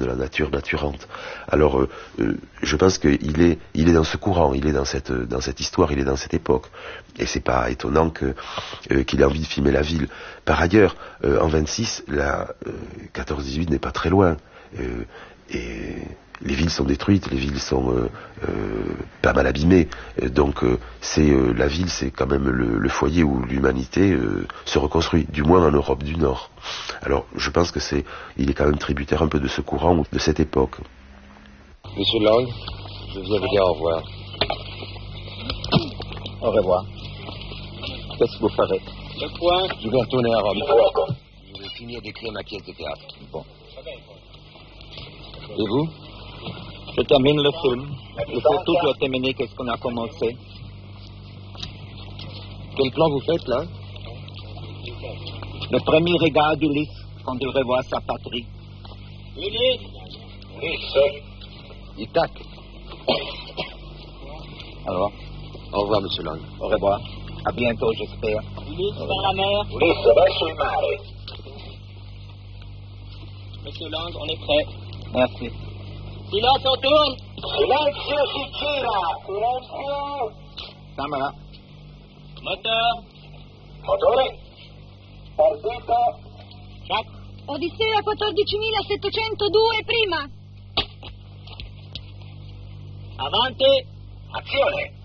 la nature naturante. Alors, je pense qu'il est dans ce courant, il est dans cette histoire, il est dans cette époque. Et c'est pas étonnant qu'il ait envie de filmer la ville. Par ailleurs, en 26, la 14-18 n'est pas très loin. Et les villes sont détruites, les villes sont pas mal abîmées. Donc la ville, c'est quand même le foyer où l'humanité se reconstruit, du moins en Europe du Nord. Alors je pense il est quand même tributaire un peu de ce courant, de cette époque. Monsieur Lang, je viens vous dire au revoir. Au revoir. Qu'est-ce que vous ferez? Le point. Je vais retourner à Rome. Je vais finir d'écrire ma pièce de théâtre. Bon. Et vous? Je termine le film. Il faut toujours terminer ce qu'on a commencé. Quel plan vous faites, là? Le premier regard d'Ulysse quand il revoit sa patrie. Ulysse. Ithac. Alors, au revoir, monsieur Lang. au revoir. À bientôt, j'espère. Ulysse dans la mer. Ulysse verso il mare. Monsieur Lang, on est prêt. Merci. Silence, on tourne. Silenzio si gira. Silenzio. Camera. Moteur. Motore. Partito. Jack. Odissea 14.702 prima. Avanti. Azione.